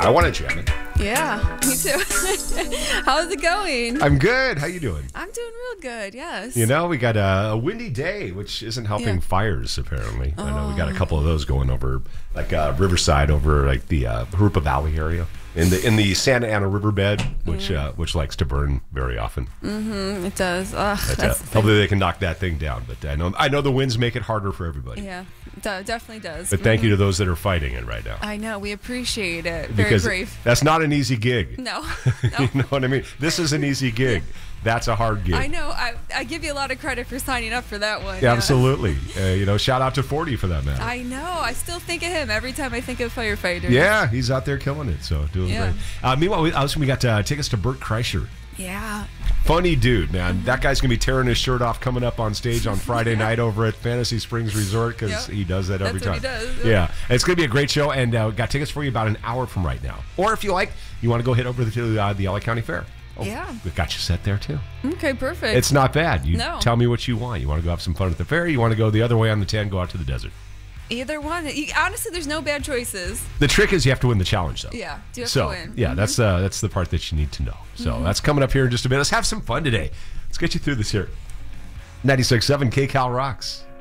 I want to jam it. Yeah, me too. How's it going? I'm good. How you doing? I'm doing real good, yes. You know, we got a windy day, which isn't helping fires, apparently. I know we got a couple of those going over, like Riverside, over like the Harupa Valley area. In the Santa Ana riverbed, which likes to burn very often. Mm-hmm, it does. Ugh, hopefully they can knock that thing down. But I know the winds make it harder for everybody. Yeah, definitely does. But thank you to those that are fighting it right now. I know, we appreciate it. Because very brave. That's not an easy gig. No. You know what I mean? This is an easy gig. That's a hard gig. I know. I give you a lot of credit for signing up for that one. Yeah, absolutely. Shout out to 40 for that matter. I know. I still think of him every time I think of firefighters. Yeah, he's out there killing it. So doing great. Meanwhile, we got tickets to Bert Kreischer. Yeah. Funny dude, man. That guy's going to be tearing his shirt off coming up on stage on Friday night over at Fantasy Springs Resort because he does that every time. That's what he does. Yeah. It's going to be a great show, and got tickets for you about an hour from right now. Or if you like, you want to go head over to the LA County Fair. We've got you set there, too. Okay, perfect. It's not bad. You No. tell me what you want. You want to go have some fun at the fair? You want to go the other way on the 10, go out to the desert? Either one. Honestly, there's no bad choices. The trick is you have to win the challenge, though. Yeah, you have to win. Yeah, that's the part that you need to know. So that's coming up here in just a bit. Let's have some fun today. Let's get you through this here. 96.7 KCal rocks.